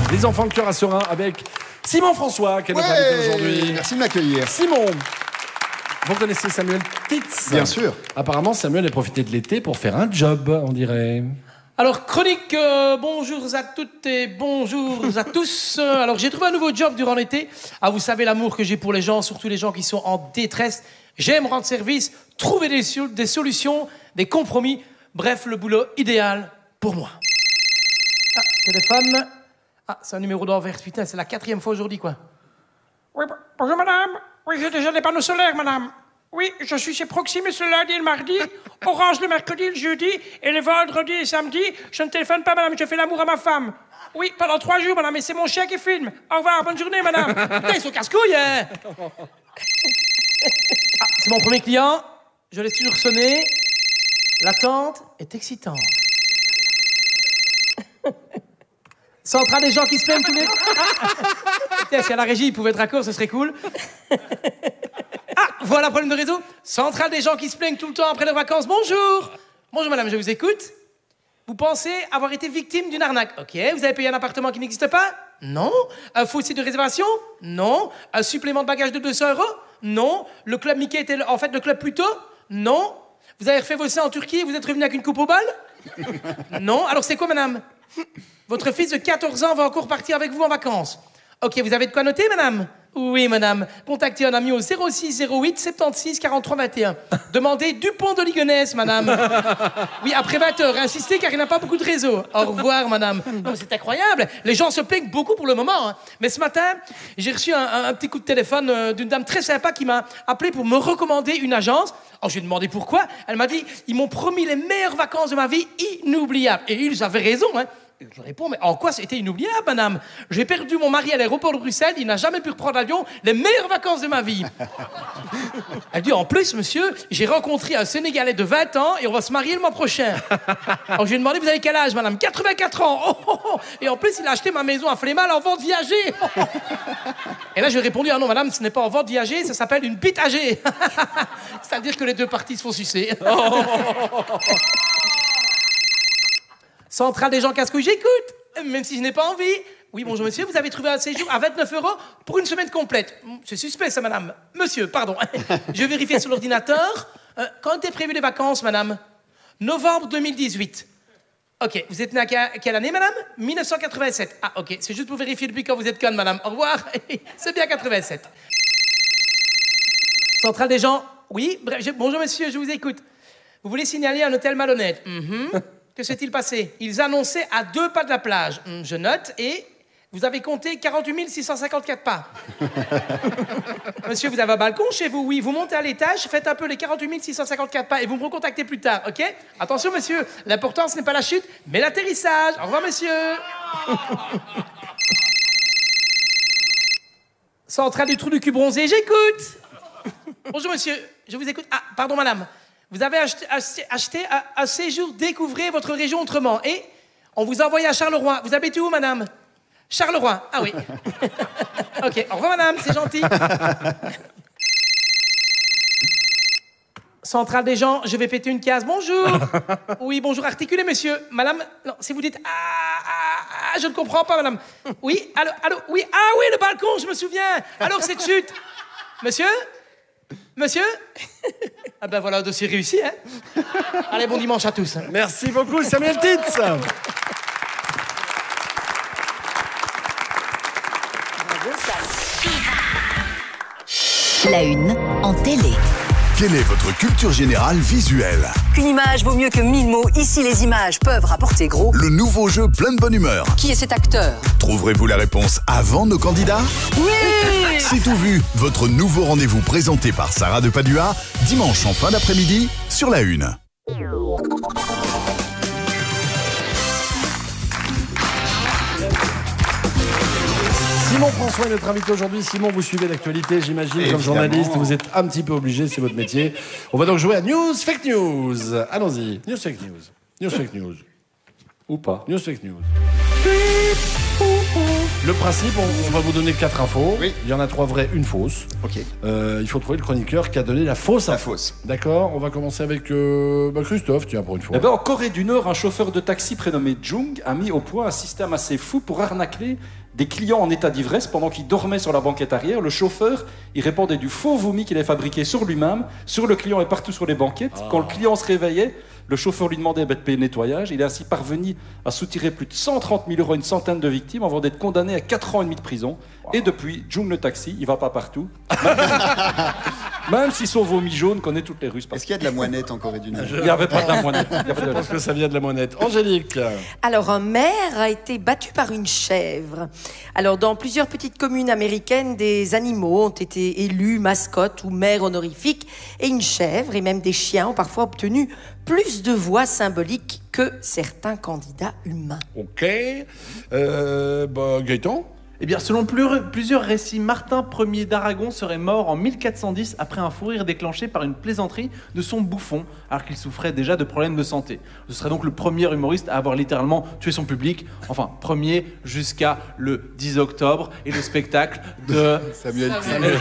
Les enfants de cœur à Serein avec Simon François, qui est notre invité aujourd'hui. Merci de m'accueillir. Simon, vous connaissez Samuel Titz? Bien sûr. Apparemment, Samuel a profité de l'été pour faire un job, on dirait. Alors, chronique, bonjour à toutes et bonjour à tous. Alors, j'ai trouvé un nouveau job durant l'été. Ah, vous savez l'amour que j'ai pour les gens, surtout les gens qui sont en détresse. J'aime rendre service, trouver des solutions, des compromis. Bref, le boulot idéal pour moi. Ah, téléphone. Ah, c'est un numéro d'envers. Putain, c'est la 4e fois aujourd'hui, quoi. Oui, bonjour madame. Oui, j'ai déjà des panneaux solaires, madame. Oui, je suis chez Proximus le lundi et le mardi, Orange le mercredi, le jeudi, et le vendredi et samedi, je ne téléphone pas, madame, je fais l'amour à ma femme. Oui, pendant 3 jours, madame, et c'est mon chien qui filme. Au revoir, bonne journée, madame. Putain, ils sont casse-couilles, hein. Ah, c'est mon premier client. Je laisse toujours sonner. L'attente est excitante. Centrale des gens qui se plaignent tous les... Putain, si à la régie, il pouvait être raccord, ce serait cool. Ah, voilà, problème de réseau. Centrale des gens qui se plaignent tout le temps après leurs vacances. Bonjour. Bonjour, madame, je vous écoute. Vous pensez avoir été victime d'une arnaque? Ok. Vous avez payé un appartement qui n'existe pas? Non. Un faux site de réservation? Non. Un supplément de bagage de 200 €? Non. Le club Mickey était en fait le club plus tôt? Non. Vous avez refait vos seins en Turquie et vous êtes revenu avec une coupe au bal? Non. Alors c'est quoi, madame? Votre fils de 14 ans va encore partir avec vous en vacances. Ok, vous avez de quoi noter, madame? Oui, madame. Contactez un ami au 06 08 76 43 21. Demandez Dupont de Ligonnès, madame. Oui, après 20h. Insistez car il n'a pas beaucoup de réseau. Au revoir, madame. Non, mais c'est incroyable. Les gens se plaignent beaucoup pour le moment. Hein. Mais ce matin, j'ai reçu un petit coup de téléphone d'une dame très sympa qui m'a appelé pour me recommander une agence. Alors, je lui ai demandé pourquoi. Elle m'a dit, ils m'ont promis les meilleures vacances de ma vie, inoubliables. Et ils avaient raison, hein. Je réponds, mais en quoi c'était inoubliable, madame? J'ai perdu mon mari à l'aéroport de Bruxelles, il n'a jamais pu reprendre l'avion, les meilleures vacances de ma vie. Elle dit, en plus, monsieur, j'ai rencontré un Sénégalais de 20 ans et on va se marier le mois prochain. Alors je lui ai demandé, vous avez quel âge, madame? 84 ans. Oh, oh, oh. Et en plus, il a acheté ma maison à Flémal en vente viager. Oh, oh. Et là, je lui ai répondu, ah non, madame, ce n'est pas en vente viager, ça s'appelle une bite âgée. C'est-à-dire que les deux parties se font sucer. Centrale des gens casse-couilles, j'écoute, même si je n'ai pas envie. Oui, bonjour monsieur, vous avez trouvé un séjour à 29 € pour une semaine complète. C'est suspect ça, madame. Monsieur, pardon. Je vérifie sur l'ordinateur. Quand étaient prévues les vacances, madame? Novembre 2018. Ok, vous êtes née à quelle année, madame? 1987. Ah, ok, c'est juste pour vérifier depuis quand vous êtes conne, madame. Au revoir. C'est bien 87. Centrale des gens, oui, bonjour monsieur, je vous écoute. Vous voulez signaler un hôtel malhonnête? Que s'est-il passé? Ils annonçaient à 2 pas de la plage. Je note. Et vous avez compté 48 654 pas. Monsieur, vous avez un balcon chez vous? Oui. Vous montez à l'étage, faites un peu les 48 654 pas et vous me recontactez plus tard, ok? Attention, monsieur. L'important, ce n'est pas la chute, mais l'atterrissage. Au revoir, monsieur. Centrale du trou du cul bronzé, j'écoute. Bonjour, monsieur. Je vous écoute. Ah, pardon, madame. Vous avez acheté un séjour Découvrez votre région autrement. Et on vous a envoyé à Charleroi. Vous habitez où, madame? Charleroi. Ah oui. Ok, au revoir, madame, c'est gentil. Centrale des gens, je vais péter une case. Bonjour. Oui, bonjour, articulez, monsieur. Madame, non, si vous dites je ne comprends pas, madame. Oui, allô, oui, ah oui, le balcon, je me souviens. Alors, cette chute. Monsieur? Monsieur? Ah ben voilà, un dossier réussi, hein. Allez, bon dimanche à tous. Merci beaucoup, Samuel Titz. La une en télé. Quelle est votre culture générale visuelle? Qu'une image vaut mieux que 1000 mots. Ici, les images peuvent rapporter gros. Le nouveau jeu plein de bonne humeur. Qui est cet acteur? Trouverez-vous la réponse avant nos candidats? Oui! C'est tout vu, votre nouveau rendez-vous présenté par Sarah de Padua, dimanche en fin d'après-midi, sur La Une. Simon François est notre invité aujourd'hui. Simon, vous suivez l'actualité, j'imagine, comme journaliste. Vous êtes un petit peu obligé, c'est votre métier. On va donc jouer à News Fake News. Allons-y. News Fake News. News Fake News. Ou pas. News Fake News. Le principe, on va vous donner 4 infos. Oui. Il y en a 3 vraies, une fausse. Ok. Il faut trouver le chroniqueur qui a donné la fausse info. La fausse. D'accord. On va commencer avec Christophe, tiens, pour une fois. Eh ben, en Corée du Nord, un chauffeur de taxi prénommé Jung a mis au point un système assez fou pour arnaquer des clients en état d'ivresse pendant qu'ils dormaient sur la banquette arrière. Le chauffeur, il répandait du faux vomi qu'il avait fabriqué sur lui-même, sur le client et partout sur les banquettes. Quand le client se réveillait, le chauffeur lui demandait de payer le nettoyage. Il est ainsi parvenu à soutirer plus de 130 000 € à une centaine de victimes avant d'être condamné à 4 ans et demi de prison. Et depuis, Jung le taxi, il va pas partout. Même si son vomi jaune connaît toutes les rues. Est-ce qu'il y a de la moinette en Corée du Nord? Il n'y avait pas de la moinette. Je pense que ça vient de la monnaie. Angélique. Alors, un maire a été battu par une chèvre. Alors, dans plusieurs petites communes américaines, des animaux ont été élus mascottes ou maires honorifiques. Et une chèvre et même des chiens ont parfois obtenu plus de voix symboliques que certains candidats humains. Ok. Gaëtan. Eh bien, selon plusieurs récits, Martin Ier d'Aragon serait mort en 1410 après un fou rire déclenché par une plaisanterie de son bouffon, alors qu'il souffrait déjà de problèmes de santé. Ce serait donc le premier humoriste à avoir littéralement tué son public, enfin, premier jusqu'à le 10 octobre, et le spectacle de Samuel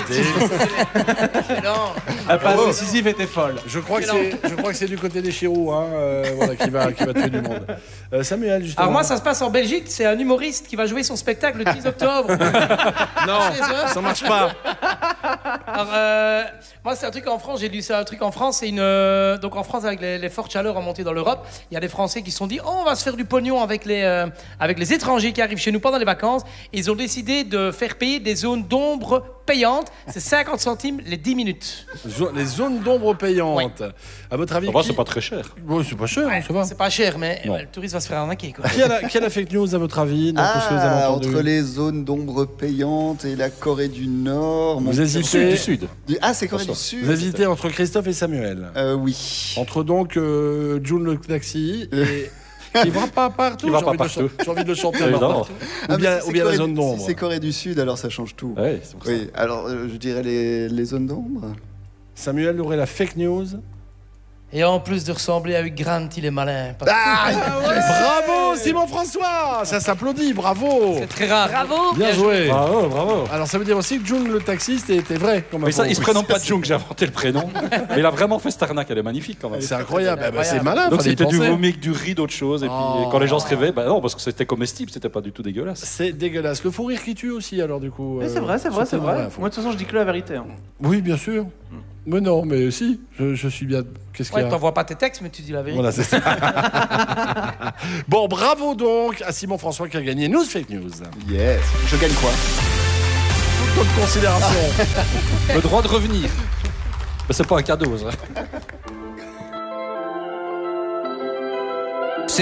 La passe décisive était folle. Je crois que c'est du côté des Chirous, voilà, qui va tuer du monde. Samuel, justement. Alors moi, ça se passe en Belgique. C'est un humoriste qui va jouer son spectacle le 10 octobre. Non, ça marche pas. Alors, moi, c'est un truc en France. J'ai lu ça, un truc en France. C'est donc en France, avec les fortes chaleurs remontées dans l'Europe, il y a des Français qui se sont dit, oh, on va se faire du pognon avec les étrangers qui arrivent chez nous pendant les vacances. Et ils ont décidé de faire payer des zones d'ombre payantes. C'est 50 centimes les 10 minutes. Les zones d'ombre payantes. À votre avis, C'est pas très cher. Oui, c'est pas cher, ça va. C'est pas cher, mais le touriste va se faire arnaquer, quoi. Qui a la fake news, à votre avis, dans tout ce que vous avez entendu? Entre les zones d'ombre payantes et la Corée du Nord. Vous hésitez. Du Sud. Ah, c'est Corée du Sud. Vous hésitez entre Christophe et Samuel. Oui. Entre donc June le taxi et... Qui va pas partout. Qui va pas partout. J'ai envie de le chanter. Évidemment. Ou bien la zone Si d'ombre. c'est Corée du Sud, alors ça change tout. Ouais, c'est pour ça. Oui, alors je dirais les zones d'ombre. Samuel aurait la fake news. Et en plus de ressembler à Hugh Grant, il est malin. Bravo, Simon François. Ça s'applaudit, bravo. C'est très rare. Bravo! Bien joué. Bravo. Alors ça veut dire aussi que June le taxiste était vrai. Comme Mais ça, info. il se prénomme pas Jung, j'ai inventé le prénom. Mais il a vraiment fait cette arnaque, elle est magnifique quand même. C'est incroyable. C'est malin. Donc fallait y c'était du penser. vomi, du riz, d'autre chose. Et puis quand les gens se réveillent, non, parce que c'était comestible, c'était pas du tout dégueulasse. C'est dégueulasse. Le fou rire qui tue aussi, alors du coup. Mais c'est vrai. une Moi, vraie de info. toute façon, je dis que la vérité. Hein. Oui, bien sûr. Mais non, mais si. Je suis bien. Qu'est-ce qu'il y Ouais, a? t'envoies pas tes textes, mais tu dis la vérité. Voilà, c'est ça. Bon, bravo donc à Simon François qui a gagné News Fake News. Yes. Je gagne quoi? Toute considération. Le droit de revenir. Mais c'est pas un cadeau, ça.